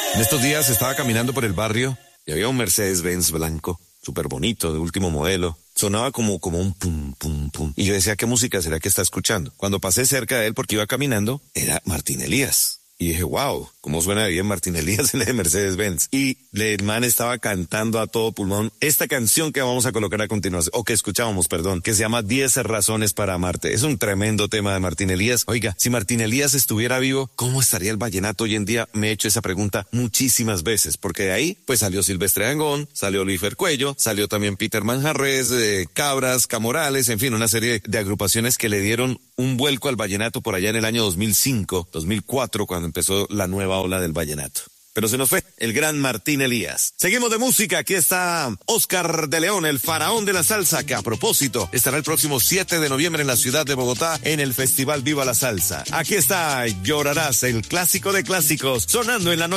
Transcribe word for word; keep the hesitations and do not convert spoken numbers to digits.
En estos días estaba caminando por el barrio y había un Mercedes-Benz blanco, súper bonito, de último modelo. Sonaba como, como un pum, pum, pum. Y yo decía, ¿qué música será que está escuchando? Cuando pasé cerca de él porque iba caminando, era Martín Elías. Y dije, wow, cómo suena bien Martín Elías en el Mercedes-Benz. Y el man estaba cantando a todo pulmón esta canción que vamos a colocar a continuación, o que escuchábamos, perdón, que se llama diez razones para amarte. Es un tremendo tema de Martín Elías. Oiga, si Martín Elías estuviera vivo, ¿cómo estaría el vallenato hoy en día? Me he hecho esa pregunta muchísimas veces, porque de ahí, pues salió Silvestre Dangond, salió Luífer Cuello, salió también Peter Manjarrés, eh, Cabras, Camorales, en fin, una serie de agrupaciones que le dieron un vuelco al vallenato por allá en el año dos mil cinco, dos mil cuatro, cuando empezó la nueva ola del vallenato. Pero se nos fue el gran Martín Elías. Seguimos de música. Aquí está Oscar de León, el faraón de la salsa, que a propósito estará el próximo siete de noviembre en la ciudad de Bogotá en el Festival Viva la Salsa. Aquí está Llorarás, el clásico de clásicos, sonando en la noche.